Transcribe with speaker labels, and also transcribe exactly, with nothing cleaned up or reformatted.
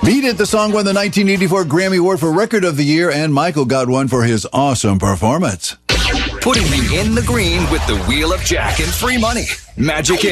Speaker 1: Beat It, the song won the nineteen eighty-four Grammy Award for Record of the Year, and Michael got one for his awesome performance.
Speaker 2: Putting you in the green with the Wheel of Jack and free money. Magic